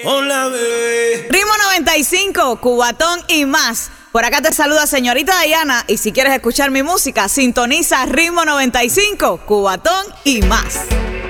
Hola, bebé. Ritmo 95, Cubatón y más. Por acá te saluda señorita Diana y si quieres escuchar mi música, sintoniza Ritmo 95, Cubatón y más.